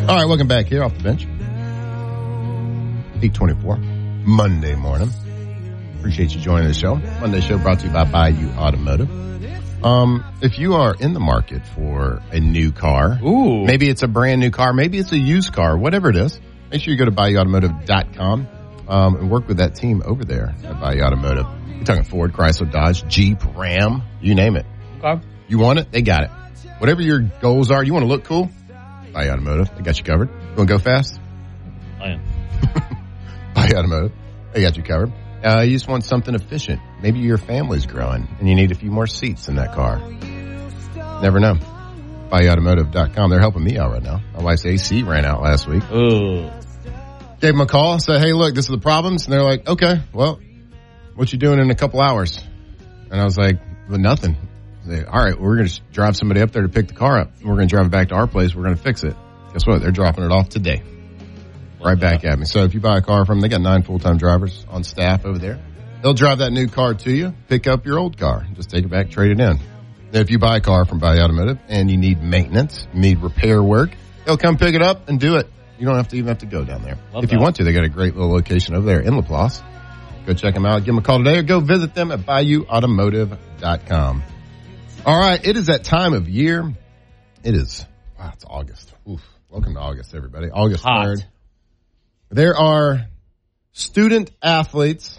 All right, welcome back here off the bench. 8:24, Monday morning. Appreciate you joining the show. Monday show brought to you by Bayou Automotive. If you are in the market for a new car, maybe it's a brand new car, maybe it's a used car, whatever it is, make sure you go to BayouAutomotive.com and work with that team over there at Bayou Automotive. You're talking Ford, Chrysler, Dodge, Jeep, Ram, you name it. Okay. You want it, they got it. Whatever your goals are, you want to look cool, Bayou Automotive, they got you covered. You want to go fast? I am. Bayou Automotive, they got you covered. You just want something efficient. Maybe your family's growing and you need a few more seats in that car. Never know. BayouAutomotive.com. They're helping me out right now. My wife's AC ran out last week. Ooh. Gave them a call, said, hey, look, this is the problems. And they're like, okay, well, what you doing in a couple hours? And I was like, well, nothing. They, all right, we're going to drive somebody up there to pick the car up. We're going to drive it back to our place. We're going to fix it. Guess what? They're dropping it off today. Right back at me. So if you buy a car from them, they got 9 full-time drivers on staff over there. They'll drive that new car to you, pick up your old car, just take it back, trade it in. If you buy a car from Bayou Automotive and you need maintenance, you need repair work, they'll come pick it up and do it. You don't even have to go down there. If you want to, they got a great little location over there in Laplace. Go check them out. Give them a call today or go visit them at BayouAutomotive.com. All right, it is that time of year. It is, wow, it's August. Oof. Welcome to August, everybody. August 3rd. There are student athletes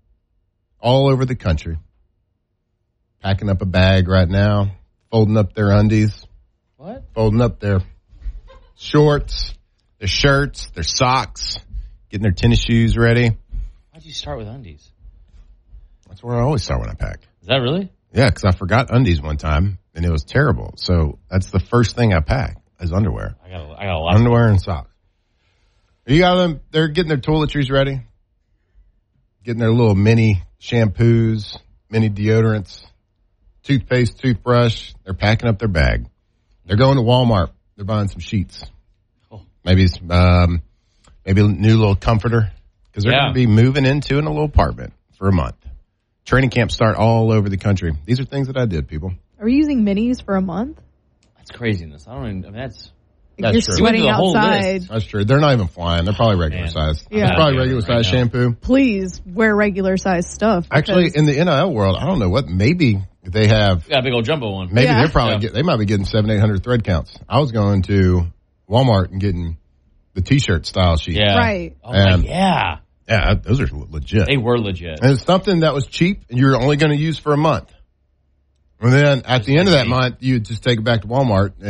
all over the country packing up a bag right now, folding up their undies. What? Folding up their shorts, their shirts, their socks, getting their tennis shoes ready. Why'd you start with undies? That's where I always start when I pack. Is that really? Yeah, because I forgot undies one time, and it was terrible. So that's the first thing I pack is underwear. I got a lot. Underwear and socks. You got them, they're getting their toiletries ready, getting their little mini shampoos, mini deodorants, toothpaste, toothbrush. They're packing up their bag. They're going to Walmart. They're buying some sheets. Oh. Maybe a new little comforter because they're going to be moving into a little apartment for a month. Training camps start all over the country. These are things that I did, people. Are we using minis for a month? That's craziness. That's You're true. sweating outside. That's true. They're not even flying. They're probably regular size. Yeah. It's probably regular size shampoo. Please wear regular size stuff. Actually, in the NIL world, I don't know what. Maybe they have. Yeah, a big old jumbo one. Maybe they're probably they might be getting 700-800 thread counts. I was going to Walmart and getting the T-shirt style sheet. Yeah. Right. Oh, yeah. Yeah, those are legit. They were legit. And it's something that was cheap and you're only going to use for a month. And then at the end of that month, you just take it back to Walmart